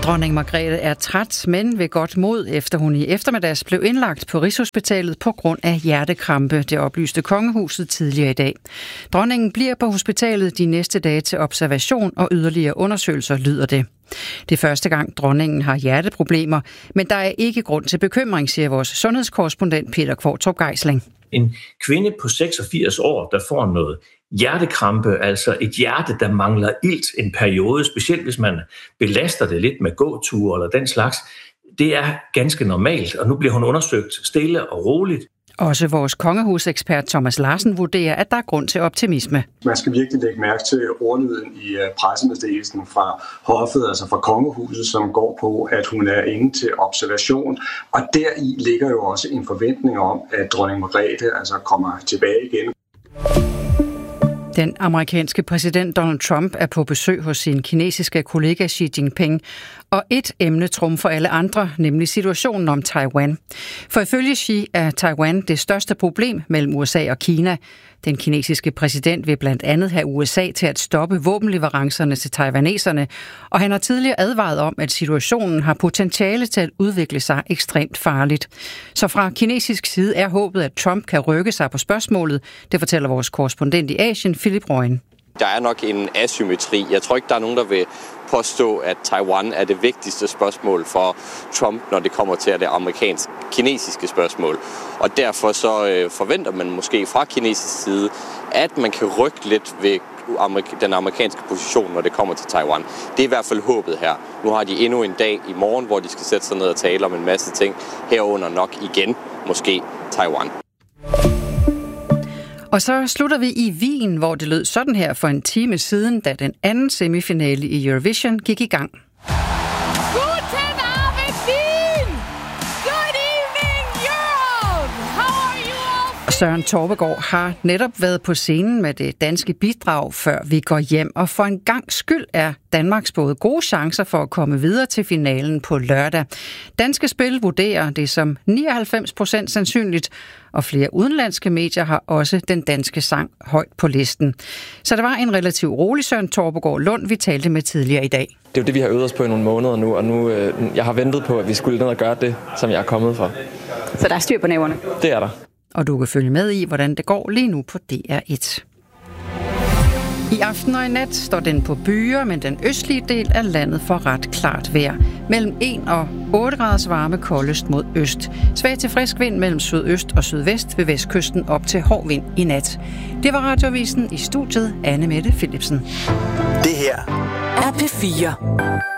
Dronning Margrethe er træt, men ved godt mod, efter hun i eftermiddags blev indlagt på Rigshospitalet på grund af hjertekrampe. Det oplyste kongehuset tidligere i dag. Dronningen bliver på hospitalet de næste dage til observation og yderligere undersøgelser, lyder det. Det er første gang, dronningen har hjerteproblemer, men der er ikke grund til bekymring, siger vores sundhedskorrespondent Peter Kvartrup Geisling. En kvinde på 86 år, der får noget hjertekrampe, altså et hjerte, der mangler ilt en periode, specielt hvis man belaster det lidt med gåture eller den slags, det er ganske normalt, og nu bliver hun undersøgt stille og roligt. Også vores kongehusekspert Thomas Larsen vurderer, at der er grund til optimisme. Man skal virkelig lægge mærke til ordlyden i pressemeddelelsen fra hoffet, altså fra kongehuset, som går på, at hun er inde til observation. Og deri ligger jo også en forventning om, at dronning Margrethe altså kommer tilbage igen. Den amerikanske præsident Donald Trump er på besøg hos sin kinesiske kollega Xi Jinping, og et emne trumfer alle andre, nemlig situationen om Taiwan. For ifølge Xi er Taiwan det største problem mellem USA og Kina. Den kinesiske præsident vil blandt andet have USA til at stoppe våbenleverancerne til taiwaneserne, og han har tidligere advaret om, at situationen har potentiale til at udvikle sig ekstremt farligt. Så fra kinesisk side er håbet, at Trump kan rykke sig på spørgsmålet. Det fortæller vores korrespondent i Asien, Philip Røgen. Der er nok en asymmetri. Jeg tror ikke, der er nogen, der vil påstå, at Taiwan er det vigtigste spørgsmål for Trump, når det kommer til det amerikansk-kinesiske spørgsmål. Og derfor så forventer man måske fra kinesisk side, at man kan rykke lidt ved den amerikanske position, når det kommer til Taiwan. Det er i hvert fald håbet her. Nu har de endnu en dag i morgen, hvor de skal sætte sig ned og tale om en masse ting. Herunder nok igen, måske Taiwan. Og så slutter vi i Wien, hvor det lød sådan her for en time siden, da den anden semifinale i Eurovision gik i gang. Guten Abend, Wien! Good evening, Europe! How are you all? Søren Torpegaard har netop været på scenen med det danske bidrag, før vi går hjem. Og for en gang skyld er Danmarks både gode chancer for at komme videre til finalen på lørdag. Danske Spil vurderer det som 99% sandsynligt, og flere udenlandske medier har også den danske sang højt på listen. Så det var en relativt rolig Søren Torpegaard Lund, vi talte med tidligere i dag. Det er jo det, vi har øvet os på i nogle måneder nu, og nu jeg har ventet på, at vi skulle ned og gøre det, som jeg er kommet for. Så der er styr på næverne? Det er der. Og du kan følge med i, hvordan det går lige nu på DR1. I aften og i nat står den på byer, men den østlige del af landet får ret klart vejr. Mellem 1 og 8 graders varme koldest mod øst. Svag til frisk vind mellem sydøst og sydvest ved vestkysten op til hård vind i nat. Det var Radioavisen, i studiet Anne Mette Philipsen. Det her er P4.